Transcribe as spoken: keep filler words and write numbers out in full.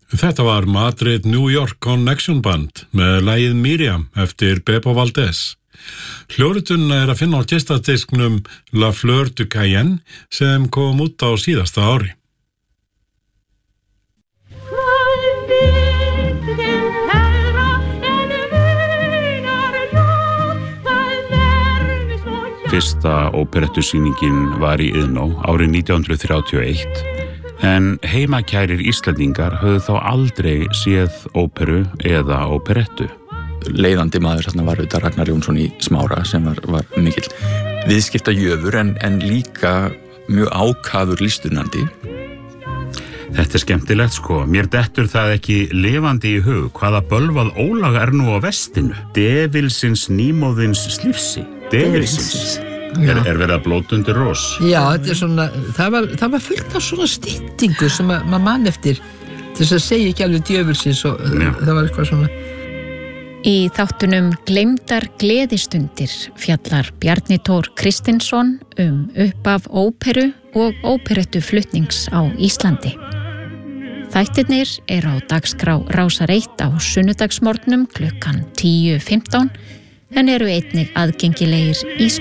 Þetta var Madrid New York Connection Band með lagið Miriam eftir Bebo Valdez. Hljóritunna er að finna á gestadisknum La Fleur du Cayenne sem kom út á síðasta ári. Fyrsta óperettusýningin var í Iðnó árið nítján hundruð þrjátíu og eitt en heimakærir Íslendingar höfðu þá aldrei séð óperu eða óperettu. Leiðandi maður þarna var auðvitað Ragnar Jónsson í Smára sem var, var mikill viðskiptajöfur en, en líka mjög ákafur listunandi. Þetta er skemmtilegt sko, mér dettur það ekki lifandi í hug hvaða bölvað ólag er nú á vestinu. Devilsins nýmóðins slífsi. Devilsins. Er, er verið að blóta undir rós? Já, þetta er svona, það var, það var fullt af svona styttingu sem að, maður mann eftir þess að segja ekki alveg djöfulsins og Já. Það var eitthvað svona. Í þáttunum Gleymdar gleðistundir fjallar Bjarni Thor Kristinsson um uppaf óperu og óperettu flutnings á Íslandi. Þættirnir eru á dagskrá Rásar eitt á sunnudagsmorgnum klukkan tíu fimmtán en eru einnig aðgengilegir í